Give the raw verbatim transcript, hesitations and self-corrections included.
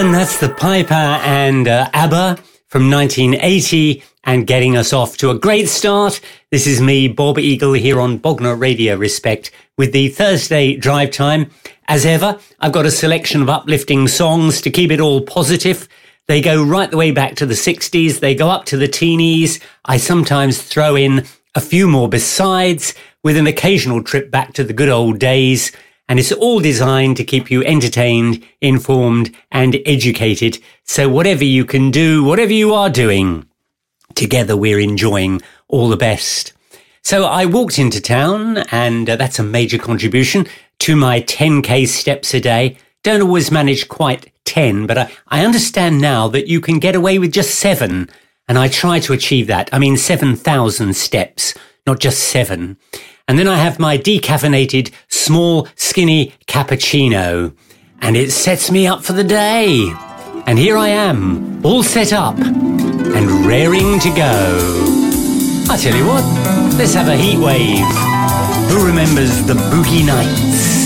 And that's the Piper and uh, ABBA from nineteen eighty and getting us off to a great start. This is me, Bob Eagle, here on Bognor Radio Respect with the Thursday Drive Time. As ever, I've got a selection of uplifting songs to keep it all positive. They go right the way back to the sixties. They go up to the teenies. I sometimes throw in a few more besides, with an occasional trip back to the good old days. And it's all designed to keep you entertained, informed, and educated. So whatever you can do, whatever you are doing, together we're enjoying all the best. So I walked into town, and uh, that's a major contribution to my ten K steps a day. Don't always manage quite ten, but I, I understand now that you can get away with just seven. And I try to achieve that. I mean, seven thousand steps, not just seven. And then I have my decaffeinated, small, skinny cappuccino. And it sets me up for the day. And here I am, all set up and raring to go. I tell you what, let's have a heat wave. Who remembers the boogie nights?